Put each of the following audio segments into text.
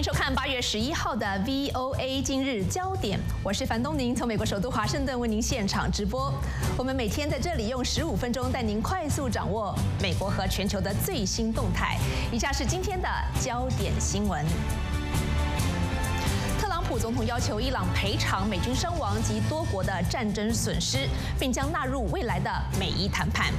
收看8月11号的 VOA 今日焦点，我是樊东宁，从美国首都华盛顿为您现场直播。我们每天在这里用15分钟带您快速掌握美国和全球的最新动态。以下是今天的焦点新闻。特朗普总统要求伊朗赔偿美军伤亡及多国的战争损失，并将纳入未来的美伊谈判。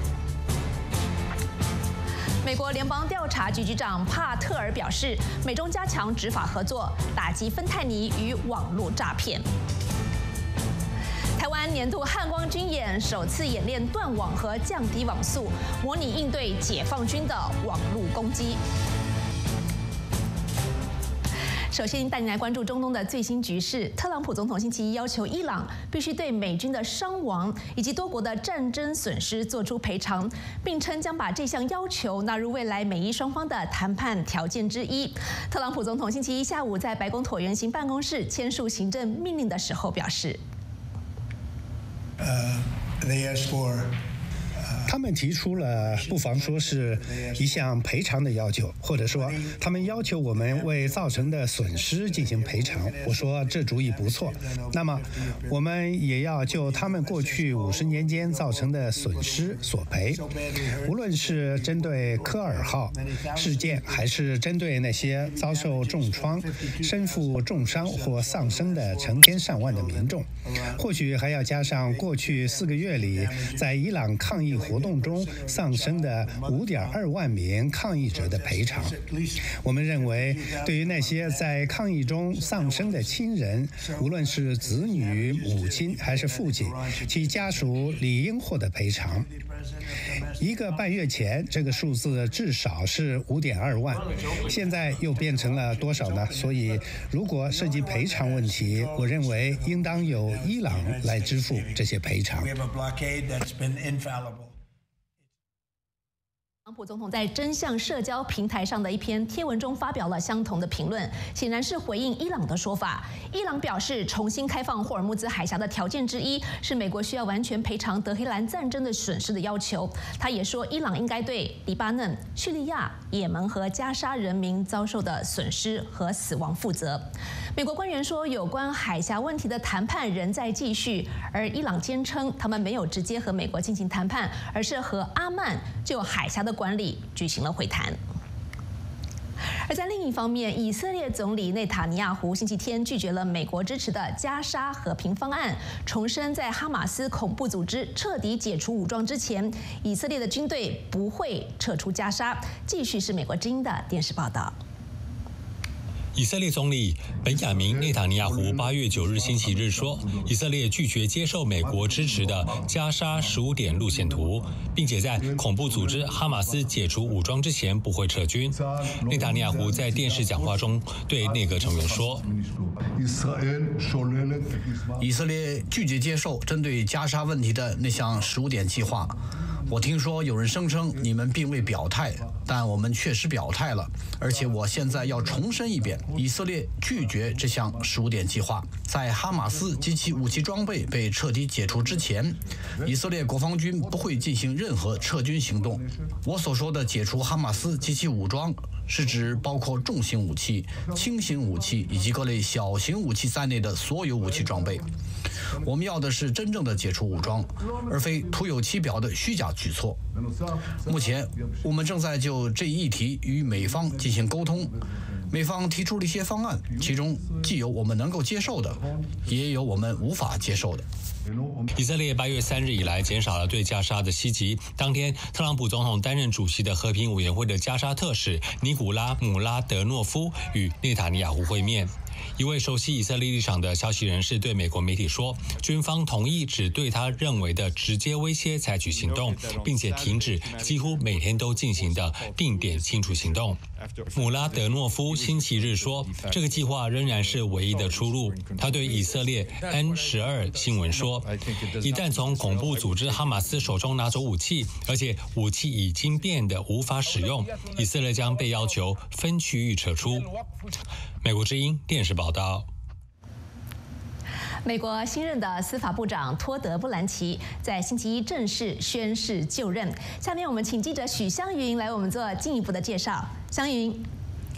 美国联邦调查局局长帕特尔表示，美中加强执法合作，打击芬太尼与网络诈骗。台湾年度汉光军演首次演练断网和降低网速，模拟应对解放军的网络攻击。首先带您来关注中东的最新局势。特朗普总统星期一要求伊朗必须对美军的伤亡以及多国的战争损失做出赔偿，并称将把这项要求纳入未来美伊双方的谈判条件之一。特朗普总统星期一下午在白宫椭圆形办公室签署行政命令的时候表示他们提出了不妨说是一项赔偿的要求，或者说他们要求我们为造成的损失进行赔偿。我说这主意不错。那么我们也要就他们过去50年间造成的损失索赔，无论是针对科尔号事件，还是针对那些遭受重创、身负重伤或丧生的成千上万的民众，或许还要加上过去4个月里在伊朗抗议活动中丧生的5.2万名抗议者的赔偿。我们认为，对于那些在抗议中丧生的亲人，无论是子女、母亲还是父亲，其家属理应获得赔偿。1个半月前，这个数字至少是5.2万，现在又变成了多少呢？所以，如果涉及赔偿问题，我认为应当由伊朗来支付这些赔偿。 特朗普总统在真相社交平台上的一篇贴文中发表了相同的评论，显然是回应伊朗的说法。伊朗表示，重新开放霍尔木兹海峡的条件之一是美国需要完全赔偿德黑兰战争的损失的要求。他也说，伊朗应该对黎巴嫩、叙利亚、也门和加沙人民遭受的损失和死亡负责。美国官员说，有关海峡问题的谈判仍在继续，而伊朗坚称他们没有直接和美国进行谈判，而是和阿曼就海峡的管理举行了会谈。而在另一方面，以色列总理内塔尼亚胡星期天拒绝了美国支持的加沙和平方案，重申在哈马斯恐怖组织彻底解除武装之前，以色列的军队不会撤出加沙。继续是美国之音的电视报道。 以色列总理本雅明内塔尼亚胡8月9日星期日说，以色列拒绝接受美国支持的加沙15点路线图，并且在恐怖组织哈马斯解除武装之前不会撤军。内塔尼亚胡在电视讲话中对内阁成员说， 以色列拒绝接受针对加沙问题的那项15点计划。我听说有人声称你们并未表态，但我们确实表态了，而且我现在要重申一遍，以色列拒绝这项15点计划。在哈马斯及其武器装备被彻底解除之前，以色列国防军不会进行任何撤军行动。我所说的解除哈马斯及其武装，是指包括重型武器、轻型武器以及各类小型武器在内的所有武器装备。我们要的是真正的解除武装，而非徒有其表的虚假举措。目前，我们正在就这一议题与美方进行沟通。美方提出了一些方案，其中既有我们能够接受的，也有我们无法接受的。 以色列8月3日以来减少了对加沙的袭击。当天，特朗普总统担任主席的和平委员会的加沙特使尼古拉·姆拉德诺夫与内塔尼亚胡会面。一位熟悉以色列立场的消息人士对美国媒体说，军方同意只对他认为的直接威胁采取行动，并且停止几乎每天都进行的定点清除行动。姆拉德诺夫星期日说，这个计划仍然是唯一的出路。他对以色列 N12 新闻说，一旦从恐怖组织哈马斯手中拿走武器，而且武器已经变得无法使用，以色列将被要求分区域撤出。美国之音电视报道。 美国新任的司法部长托德·布兰奇在星期一正式宣誓就任。下面我们请记者许湘云来为我们做进一步的介绍。湘云。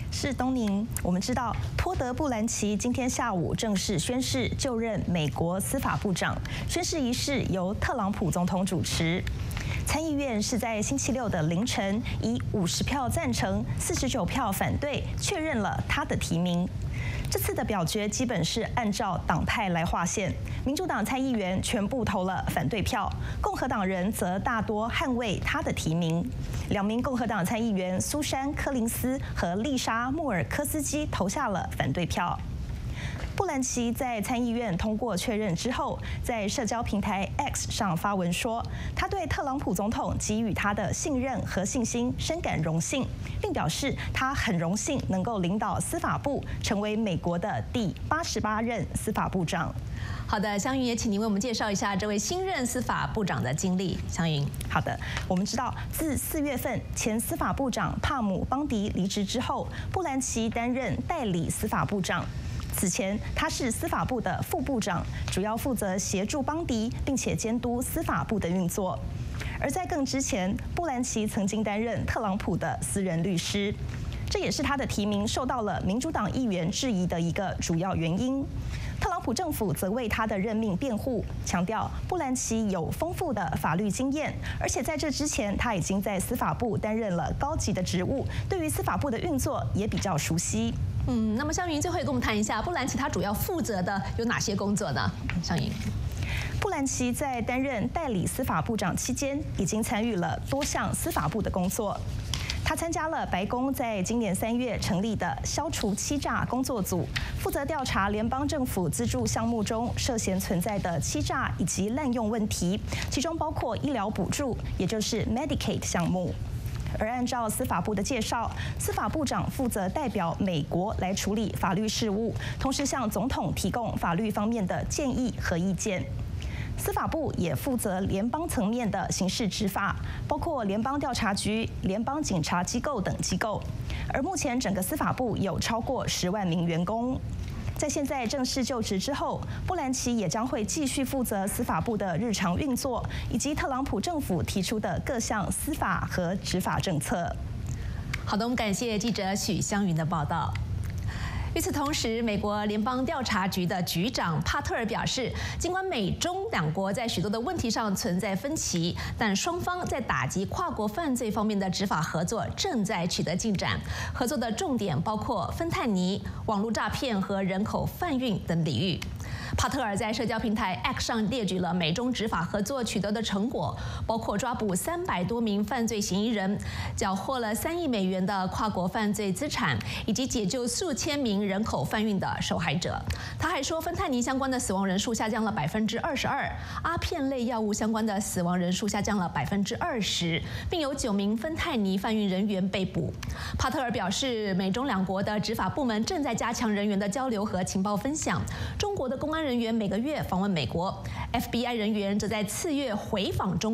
是东宁。我们知道，托德·布兰奇今天下午正式宣誓就任美国司法部长，宣誓仪式由特朗普总统主持。参议院是在星期六的凌晨以50票赞成、49票反对确认了他的提名。这次的表决基本是按照党派来划线，民主党参议员全部投了反对票，共和党人则大多捍卫他的提名。2名共和党参议员苏珊·柯林斯和丽莎·穆尔科斯基投下了反对票。布兰奇在参议院通过确认之后，在社交平台 X 上发文说，他对特朗普总统给予他的信任和信心深感荣幸，并表示他很荣幸能够领导司法部，成为美国的第88任司法部长。 好的，湘云也请您为我们介绍一下这位新任司法部长的经历。湘云， 好的，我们知道自4月份前司法部长帕姆·邦迪离职之后，布兰奇担任代理司法部长。此前，他是司法部的副部长，主要负责协助邦迪，并且监督司法部的运作。而在更之前，布兰奇曾经担任特朗普的私人律师，这也是他的提名受到了民主党议员质疑的一个主要原因。特朗普政府则为他的任命辩护，强调布兰奇有丰富的法律经验，而且在这之前他已经在司法部担任了高级的职务，对于司法部的运作也比较熟悉。 那么湘云最后也跟我们谈一下布兰奇他主要负责的有哪些工作呢？湘云， 布兰奇在担任代理司法部长期间，已经参与了多项司法部的工作。他参加了白宫在今年3月成立的消除欺诈工作组，负责调查联邦政府资助项目中涉嫌存在的欺诈以及滥用问题，其中包括医疗补助，也就是 Medicaid 项目。而按照司法部的介绍，司法部长负责代表美国来处理法律事务，同时向总统提供法律方面的建议和意见。司法部也负责联邦层面的刑事执法，包括联邦调查局、联邦警察机构等机构。而目前整个司法部有超过10万名员工。在现在正式就职之后，布兰奇也将会继续负责司法部的日常运作，以及特朗普政府提出的各项司法和执法政策。 好的，我们感谢记者许湘云的报道。与此同时，美国联邦调查局的局长帕特尔表示，尽管美中两国在许多的问题上存在分歧，但双方在打击跨国犯罪方面的执法合作正在取得进展。合作的重点包括芬太尼、网络诈骗和人口贩运等领域。帕特尔在社交平台 X 上列举了美中执法合作取得的成果，包括抓捕300多名犯罪嫌疑人，缴获了3亿美元的跨国犯罪资产，以及解救数千名人口贩运的受害者。他还说，芬太尼相关的死亡人数下降了22%，阿片类药物相关的死亡人数下降了20%，并有9名芬太尼贩运人员被捕。帕特尔表示，美中两国的执法部门正在加强人员的交流和情报分享。中国的公安人员每个月访问美国 ，FBI 人员则在次月回访中。